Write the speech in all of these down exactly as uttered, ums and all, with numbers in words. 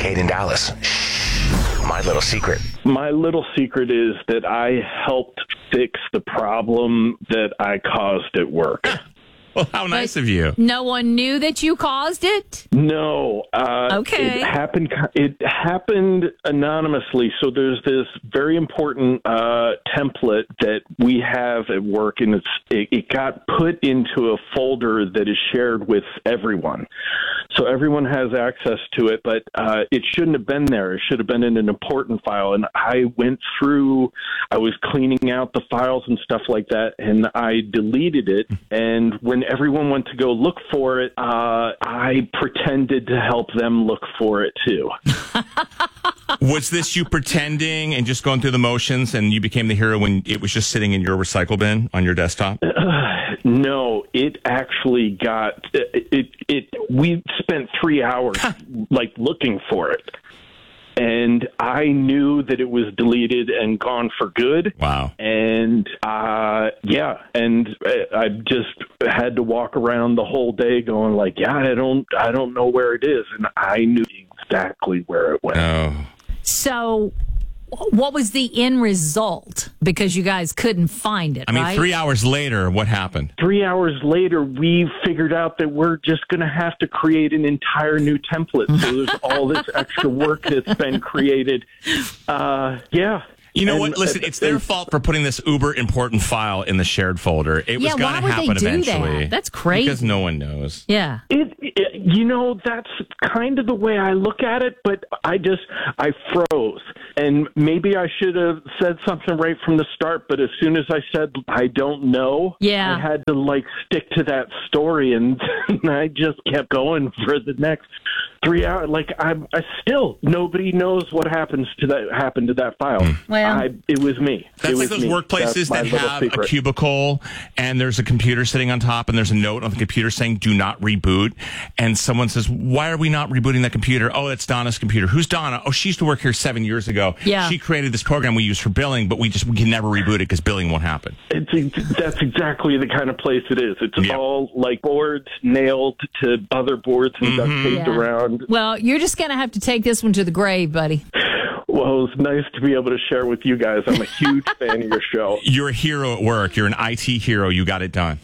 Kincaid in Dallas. Shh, my little secret. My little secret is that I helped fix the problem that I caused at work. Well, how nice But of you. No one knew that you caused it? No. Uh, Okay. It happened. It happened anonymously. So there's this very important uh, template that we have at work, and it's it, it got put into a folder that is shared with everyone. So everyone has access to it, but uh, it shouldn't have been there. It should have been in an important file. And I went through. I was cleaning out the files and stuff like that, and I deleted it. And when everyone went to go look for it, uh, I pretended to help them look for it too. Was this you pretending and just going through the motions, and you became the hero when it was just sitting in your recycle bin on your desktop? Uh, no, it actually got it. It, it we spent three hours like looking for it. And I knew that it was deleted and gone for good. Wow. And, uh, yeah, and I just had to walk around the whole day going like, yeah, I don't, I don't know where it is. And I knew exactly where it went. Oh. So what was the end result? Because you guys couldn't find it, I mean, right? three hours later, what happened? Three hours later, we figured out that we're just going to have to create an entire new template. So there's all this extra work that's been created. Uh, yeah. You know And, what? Listen, uh, it's their fault for putting this uber important file in the shared folder. It was Yeah, going to why would they happen do eventually. that? That's crazy. Because no one knows. Yeah. It, it, you know, that's kind of the way I look at it, but I just, I froze. And maybe I should have said something right from the start, but as soon as I said, I don't know, Yeah. I had to, like, stick to that story, and I just kept going for the next three hours. Like, I'm, I still, nobody knows what happens to that, happened to that file. Well, I, it was me. That's it like was those me. workplaces That's my that little have a secret. cubicle and there's a computer sitting on top and there's a note on the computer saying do not reboot. And someone says, why are we not rebooting that computer? Oh, it's Donna's computer. Who's Donna? Oh, she used to work here seven years ago. Yeah. She created this program we use for billing, but we just we can never reboot it because billing won't happen. It's, that's exactly the kind of place it is. It's Yep. all like boards nailed to other boards and duct taped Yeah. around. Well, you're just going to have to take this one to the grave, buddy. Well, it's nice to be able to share with you guys. I'm a huge fan of your show. You're a hero at work. You're an I T hero. You got it done.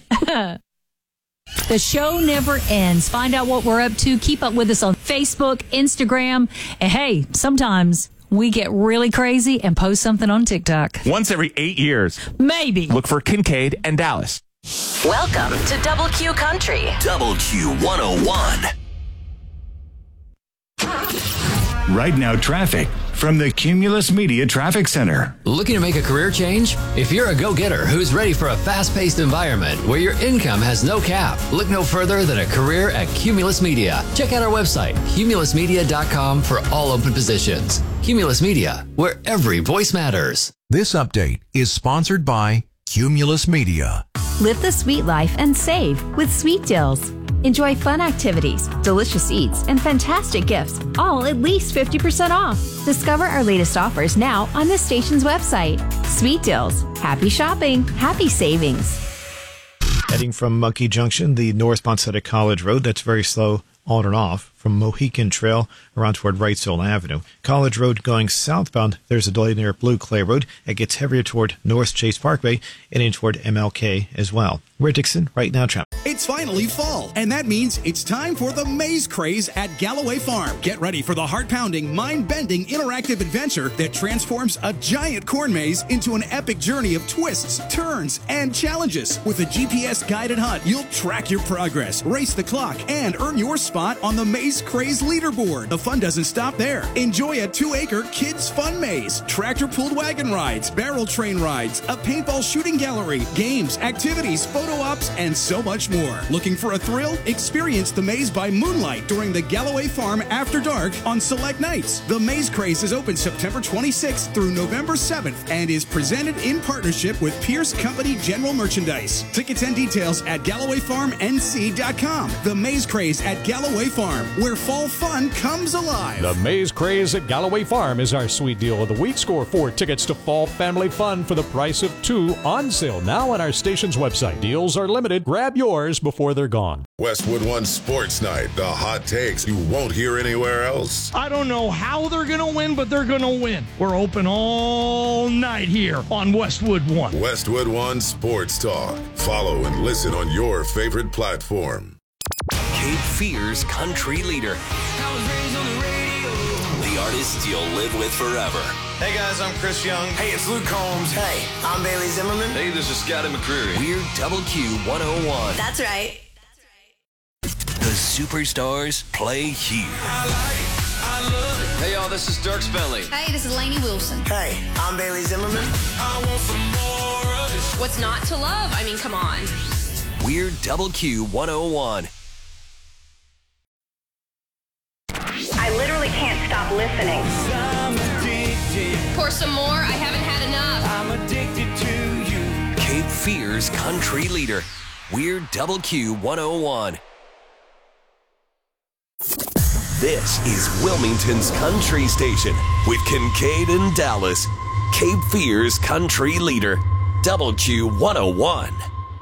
The show never ends. Find out what we're up to. Keep up with us on Facebook, Instagram. And hey, sometimes we get really crazy and post something on TikTok. Once every eight years, Maybe. look for Kincaid and Dallas. Welcome to Double Q Country. Double Q one oh one. Right now, traffic from the Cumulus Media Traffic Center. Looking to make a career change? If you're a go-getter who's ready for a fast-paced environment where your income has no cap, look no further than a career at Cumulus Media. Check out our website, cumulus media dot com, for all open positions. Cumulus Media, where every voice matters. This update is sponsored by Cumulus Media. Live the sweet life and save with Sweet Deals. Enjoy fun activities, delicious eats, and fantastic gifts, all at least fifty percent off. Discover our latest offers now on the station's website. Sweet Deals. Happy shopping. Happy savings. Heading from Monkey Junction, the northbound side of College Road, that's very slow on and off. From Mohican Trail around toward Wrightsville Avenue. College Road going southbound, there's a delay near Blue Clay Road. It gets heavier toward North Chase Parkway and in toward M L K as well. We're Dixon, right now traffic. It's finally fall, and that means it's time for the Maze Craze at Galloway Farm. Get ready for the heart-pounding, mind-bending, interactive adventure that transforms a giant corn maze into an epic journey of twists, turns, and challenges. With a G P S-guided hunt, you'll track your progress, race the clock, and earn your spot on the Maze Craze leaderboard. The fun doesn't stop there. Enjoy a two-acre kids' fun maze, tractor-pulled wagon rides, barrel train rides, a paintball shooting gallery, games, activities, photo ops, and so much more. Looking for a thrill? Experience the maze by moonlight during the Galloway Farm After Dark on select nights. The Maze Craze is open September twenty-sixth through November seventh and is presented in partnership with Pierce Company General Merchandise. Tickets and details at galloway farm n c dot com. The Maze Craze at Galloway Farm, where fall fun comes alive. The Maze Craze at Galloway Farm is our sweet deal of the week. Score four tickets to fall family fun for the price of two, on sale now on our station's website. Deals are limited. Grab yours before they're gone. Westwood One Sports Night. The hot takes you won't hear anywhere else. I don't know how they're going to win, but they're going to win. We're open all night here on Westwood One. Westwood One Sports Talk. Follow and listen on your favorite platform. Cape Fear's country leader. The artist you'll live with forever. Hey guys, I'm Chris Young. Hey, it's Luke Combs. Hey, I'm Bailey Zimmerman. Hey, this is Scotty McCreery. We're Double Q one oh one. That's right. The superstars play here. I like, I love it. Hey y'all, this is Dirk Bentley. Hey, this is Lainey Wilson. Hey, I'm Bailey Zimmerman. I want some more of this. What's not to love? I mean, come on. We're Double Q one oh one. I literally can't stop listening. Pour some more. I haven't had enough. I'm addicted to you. Cape Fear's country leader. We're Double Q one oh one. This is Wilmington's country station with Kincaid and Dallas. Cape Fear's country leader. Double Q one oh one.